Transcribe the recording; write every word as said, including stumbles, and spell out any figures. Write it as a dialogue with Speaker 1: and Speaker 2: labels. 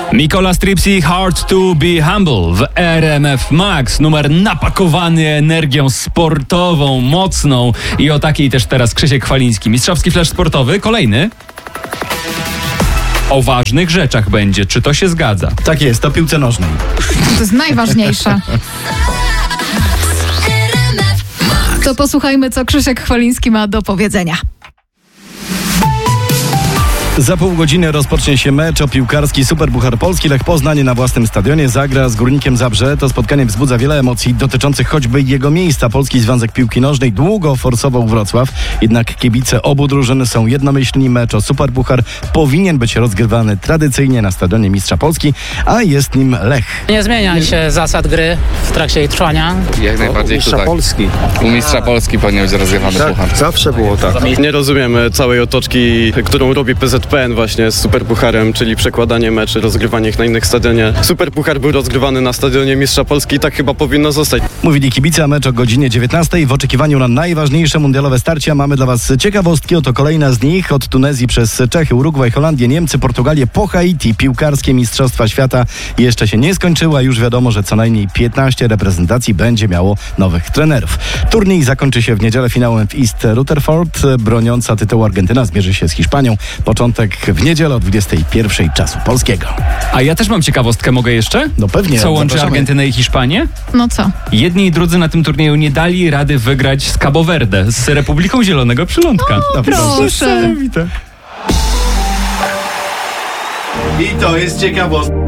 Speaker 1: Mikola Stripsy, Hard to be Humble w R M F Max. Numer napakowany energią sportową, mocną i o takiej też teraz Krzysiek Chwaliński. Mistrzowski flash sportowy, kolejny. O ważnych rzeczach będzie. Czy to się zgadza?
Speaker 2: Tak jest, o piłce nożnej.
Speaker 3: To jest najważniejsze. To posłuchajmy, co Krzysiek Chwaliński ma do powiedzenia.
Speaker 2: Za pół godziny rozpocznie się mecz o piłkarski Superpuchar Polski. Lech Poznań na własnym stadionie zagra z Górnikiem Zabrze. To spotkanie wzbudza wiele emocji dotyczących choćby jego miejsca. Polski Związek Piłki Nożnej długo forsował Wrocław, jednak kibice obu drużyn są jednomyślni. Mecz o Superpuchar powinien być rozgrywany tradycyjnie na stadionie Mistrza Polski, a jest nim Lech.
Speaker 4: Nie zmienia się zasad gry w trakcie jej trwania.
Speaker 5: Jak najbardziej
Speaker 6: Mistrza
Speaker 5: tak.
Speaker 6: Polski.
Speaker 5: U Mistrza Polski powinien być rozgrywany
Speaker 6: Tak,
Speaker 5: puchar.
Speaker 6: zawsze było tak.
Speaker 7: Nie rozumiem całej otoczki, którą robi P Z P N właśnie z Superpucharem, czyli przekładanie meczy, rozgrywanie ich na innych stadionie. Superpuchar był rozgrywany na stadionie Mistrza Polski i tak chyba powinno zostać.
Speaker 2: Mówili kibice, a mecz o godzinie dziewiętnastej. W oczekiwaniu na najważniejsze mundialowe starcia mamy dla Was ciekawostki. Oto kolejna z nich. Od Tunezji przez Czechy, Urugwaj, Holandię, Niemcy, Portugalię po Haiti. Piłkarskie Mistrzostwa Świata jeszcze się nie skończyły, a już wiadomo, że co najmniej piętnaście reprezentacji będzie miało nowych trenerów. Turniej zakończy się w niedzielę finałem w East Rutherford. Broniąca tytułu Argentyna zmierzy się z Hiszpanią. Początek w niedzielę o dwudziestej pierwszej czasu polskiego.
Speaker 1: A ja też mam ciekawostkę, mogę jeszcze?
Speaker 2: No pewnie.
Speaker 1: Co łączy
Speaker 2: zapraszamy.
Speaker 1: Argentynę i Hiszpanię?
Speaker 3: No co?
Speaker 1: Jedni i drudzy na tym turnieju nie dali rady wygrać z Cabo Verde, z Republiką Zielonego Przylądka.
Speaker 3: O, proszę.
Speaker 2: Niesamowite. I to jest ciekawostka.